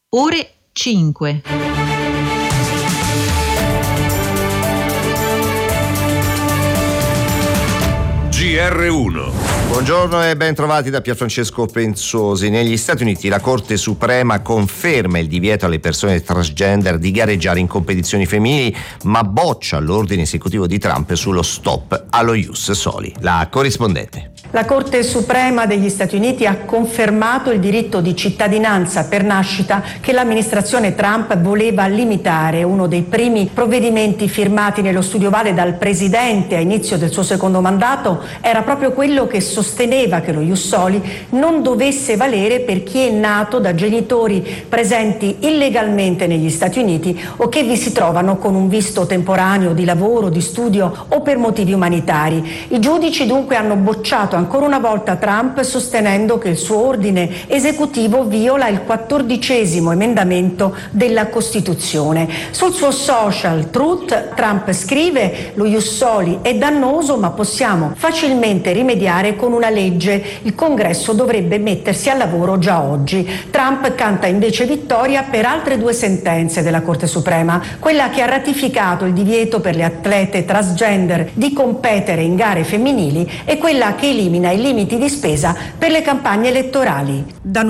ore 5. GR1. Buongiorno e ben trovati da Pierfrancesco Penzosi. Negli Stati Uniti la Corte Suprema conferma il divieto alle persone transgender di gareggiare in competizioni femminili, ma boccia l'ordine esecutivo di Trump sullo stop allo ius soli. La corrispondente. La Corte Suprema degli Stati Uniti ha confermato il diritto di cittadinanza per nascita che l'amministrazione Trump voleva limitare. Uno dei primi provvedimenti firmati nello studio ovale dal presidente a inizio del suo secondo mandato era proprio quello che sosteneva che lo ius soli non dovesse valere per chi è nato da genitori presenti illegalmente negli Stati Uniti o che vi si trovano con un visto temporaneo di lavoro, di studio o per motivi umanitari. I giudici dunque hanno bocciato ancora una volta Trump, sostenendo che il suo ordine esecutivo viola il 14° emendamento della Costituzione. Sul suo social Truth, Trump scrive: lo ius soli è dannoso, ma possiamo facilmente rimediare con una legge. Il Congresso dovrebbe mettersi al lavoro già oggi. Trump canta invece vittoria per altre 2 sentenze della Corte Suprema, quella che ha ratificato il divieto per le atlete transgender di competere in gare femminili e quella che elimina i limiti di spesa per le campagne elettorali.